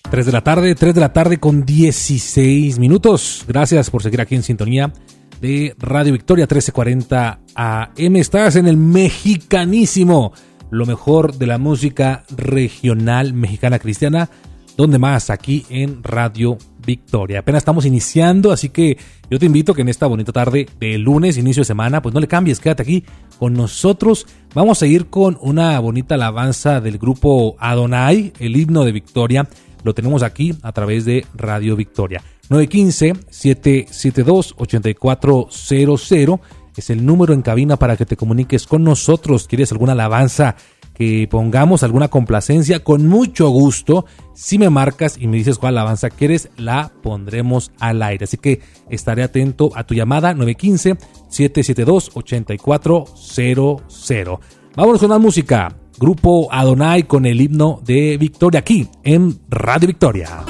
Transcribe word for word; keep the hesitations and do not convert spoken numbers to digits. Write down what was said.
tres de la tarde, tres de la tarde con dieciséis minutos. Gracias por seguir aquí en sintonía de Radio Victoria trece cuarenta A M. Estás en el mexicanísimo, lo mejor de la música regional mexicana cristiana. ¿Dónde más? Aquí en Radio Victoria. Apenas estamos iniciando, así que yo te invito que en esta bonita tarde de lunes, inicio de semana, pues no le cambies, quédate aquí con nosotros. Vamos a ir con una bonita alabanza del grupo Adonai, el himno de Victoria. Lo tenemos aquí a través de Radio Victoria. nueve uno cinco, siete siete dos, ocho cuatro cero cero es el número en cabina para que te comuniques con nosotros. ¿Quieres alguna alabanza que pongamos, alguna complacencia? Con mucho gusto, si me marcas y me dices cuál alabanza quieres, la pondremos al aire. Así que estaré atento a tu llamada nueve uno cinco, siete siete dos, ocho cuatro cero cero. Vámonos con la música. Grupo Adonai con el himno de Victoria aquí en Radio Victoria.